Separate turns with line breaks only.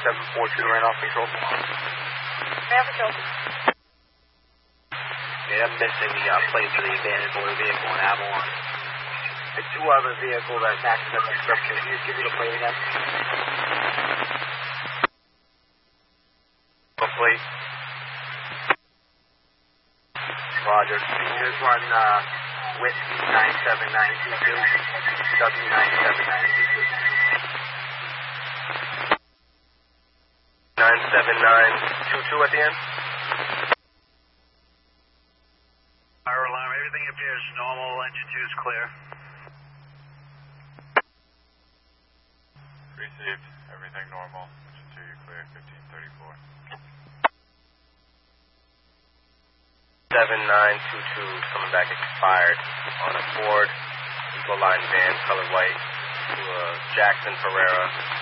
742 ran off control.
Ran control.
Yeah, I'm missing the plates for the abandoned motor vehicle in Avalon. The two other vehicles that attacked the construction. Can you give me the plate again? What plate? Roger. Can you just run Whiskey 97922, W97922. 97922 at the end?
Fire alarm, everything appears normal, engine 2 is clear.
Received, everything normal, engine 2 you're clear, 1534.
7922 coming back expired on a Ford Eagle Line van, color white, to Jackson Ferreira.